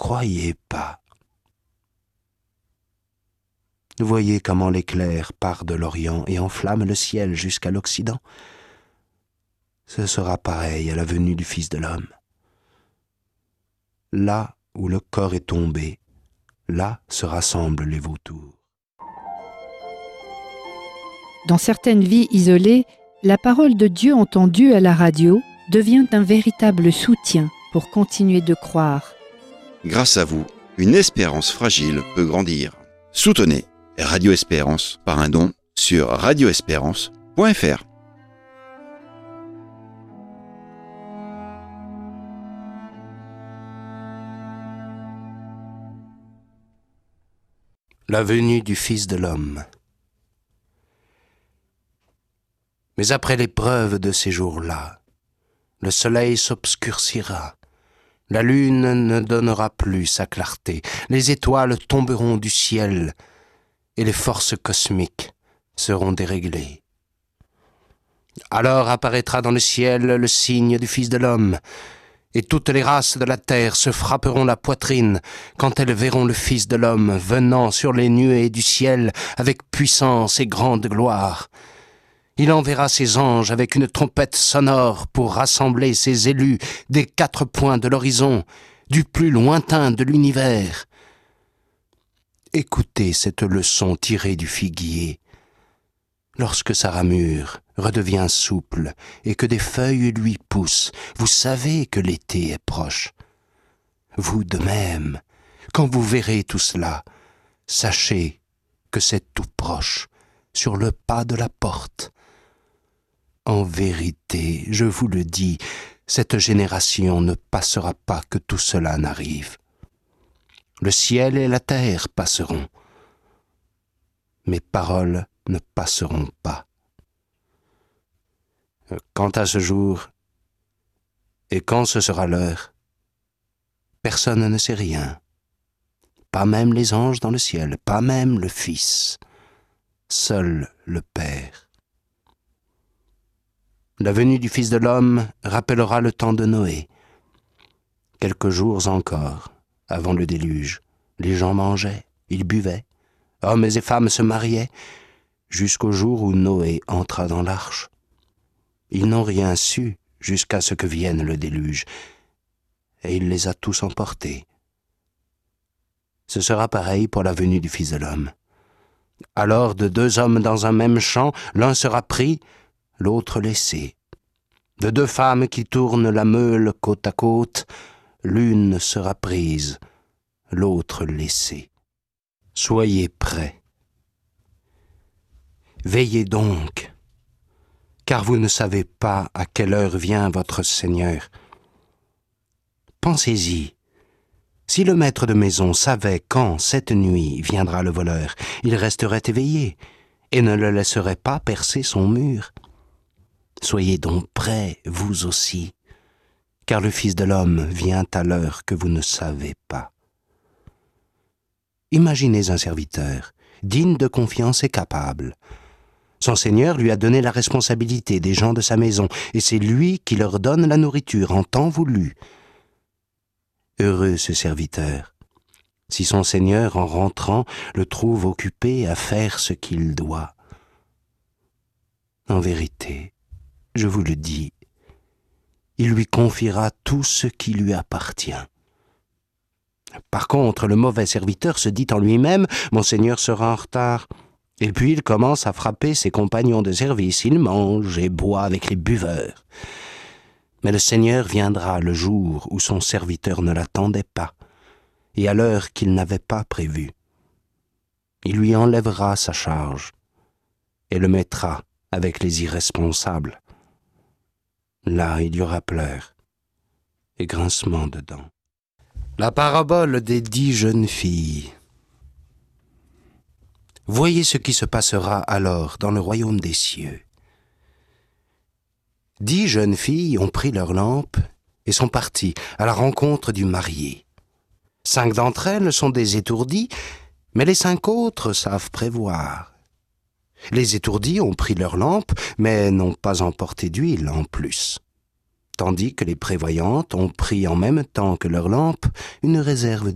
croyez pas. Voyez comment l'éclair part de l'Orient et enflamme le ciel jusqu'à l'Occident. Ce sera pareil à la venue du Fils de l'homme. Là où le corps est tombé, là se rassemblent les vautours. Dans certaines vies isolées, la parole de Dieu entendue à la radio devient un véritable soutien pour continuer de croire. Grâce à vous, une espérance fragile peut grandir. Soutenez Radio Espérance par un don sur radioespérance.fr. La venue du Fils de l'homme. Mais après l'épreuve de ces jours-là, le soleil s'obscurcira, la lune ne donnera plus sa clarté, les étoiles tomberont du ciel et les forces cosmiques seront déréglées. Alors apparaîtra dans le ciel le signe du Fils de l'homme, et toutes les races de la terre se frapperont la poitrine quand elles verront le Fils de l'homme venant sur les nuées du ciel avec puissance et grande gloire. Il enverra ses anges avec une trompette sonore pour rassembler ses élus des 4 points de l'horizon, du plus lointain de l'univers. Écoutez cette leçon tirée du figuier. Lorsque sa ramure redevient souple et que des feuilles lui poussent, vous savez que l'été est proche. Vous de même, quand vous verrez tout cela, sachez que c'est tout proche, sur le pas de la porte. En vérité, je vous le dis, cette génération ne passera pas que tout cela n'arrive. Le ciel et la terre passeront. Mes paroles ne passeront pas. Quant à ce jour, et quand ce sera l'heure, personne ne sait rien. Pas même les anges dans le ciel, pas même le Fils. Seul le Père. La venue du Fils de l'homme rappellera le temps de Noé. Quelques jours encore, avant le déluge, les gens mangeaient, ils buvaient, hommes et femmes se mariaient, jusqu'au jour où Noé entra dans l'arche. Ils n'ont rien su jusqu'à ce que vienne le déluge, et il les a tous emportés. Ce sera pareil pour la venue du Fils de l'homme. Alors, de 2 hommes dans un même champ, l'un sera pris, l'autre laissé. De 2 femmes qui tournent la meule côte à côte, l'une sera prise, l'autre laissée. Soyez prêts. Veillez donc, car vous ne savez pas à quelle heure vient votre Seigneur. Pensez-y. Si le maître de maison savait quand, cette nuit, viendra le voleur, il resterait éveillé et ne le laisserait pas percer son mur. Soyez donc prêts, vous aussi, car le Fils de l'homme vient à l'heure que vous ne savez pas. Imaginez un serviteur, digne de confiance et capable. Son Seigneur lui a donné la responsabilité des gens de sa maison, et c'est lui qui leur donne la nourriture en temps voulu. Heureux ce serviteur, si son Seigneur, en rentrant, le trouve occupé à faire ce qu'il doit. En vérité, je vous le dis, il lui confiera tout ce qui lui appartient. Par contre, le mauvais serviteur se dit en lui-même « Mon Seigneur sera en retard ». Et puis il commence à frapper ses compagnons de service. Il mange et boit avec les buveurs. Mais le Seigneur viendra le jour où son serviteur ne l'attendait pas, et à l'heure qu'il n'avait pas prévue. Il lui enlèvera sa charge et le mettra avec les irresponsables. Là, il y aura pleurs et grincement de dents. La parabole des 10 jeunes filles. Voyez ce qui se passera alors dans le royaume des cieux. 10 jeunes filles ont pris leurs lampes et sont parties à la rencontre du marié. 5 d'entre elles sont des étourdies, mais les 5 autres savent prévoir. Les étourdies ont pris leurs lampes, mais n'ont pas emporté d'huile en plus. Tandis que les prévoyantes ont pris en même temps que leurs lampes une réserve